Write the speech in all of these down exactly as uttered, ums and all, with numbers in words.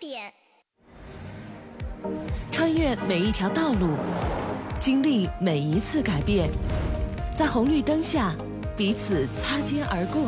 点。 穿越每一条道路，经历每一次改变，在红绿灯下彼此擦肩而过，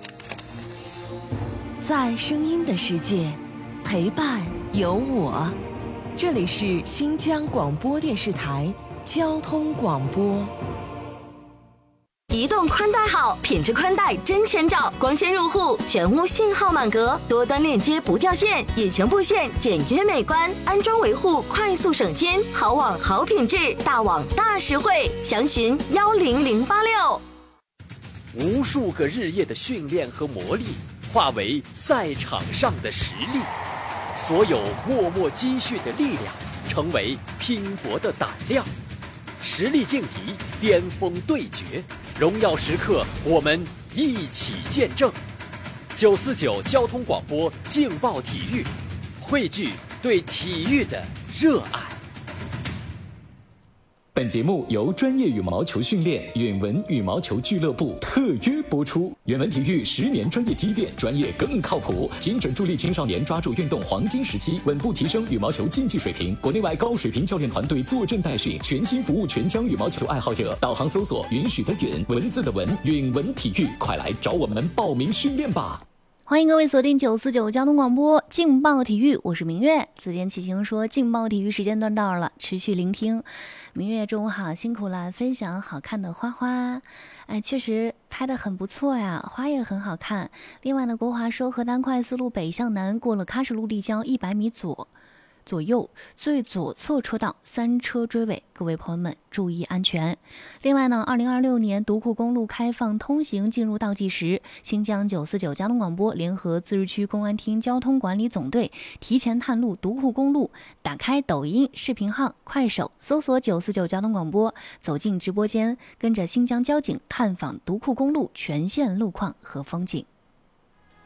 在声音的世界陪伴有我。这里是新疆广播电视台交通广播。 移动宽带好，品质宽带真千兆，光纤入户，全屋信号满格，多端链接不掉线，引擎布线简约美观，安装维护快速省心，好网好品质，大网大实惠，详询幺零零八六。 无数个日夜的训练和磨砺，化为赛场上的实力，所有默默积蓄的力量，成为拼搏的胆量。实力劲敌，巅峰对决，荣耀时刻，我们一起见证。九四九交通广播劲爆体育，汇聚对体育的热爱。 本节目由专业羽毛球训练远文羽毛球俱乐部特约播出。远文体育十年专业积淀，专业更靠谱，精准助力青少年抓住运动黄金时期，稳步提升羽毛球竞技水平。国内外高水平教练团队坐镇代训，全心服务全疆羽毛球爱好者。导航搜索允许的允，文字的文，远文体育，快来找我们报名训练吧。 欢迎各位锁定九四九交通广播劲爆体育，我是明月。紫电骑行说劲爆体育时间段到了，持续聆听。明月中午好，辛苦了，分享好看的花花。哎，确实拍得很不错呀，花也很好看。另外呢，国华说河南快速路北向南过了喀什路立交一百米左左右最左侧车道三车追尾，各位朋友们注意安全。另外呢，二零二六年独库公路开放通行进入倒计时，新疆九四九交通广播联合自治区公安厅交通管理总队提前探路独库公路，打开抖音视频号、快手，搜索九四九交通广播，走进直播间，跟着新疆交警探访独库公路全线路况和风景。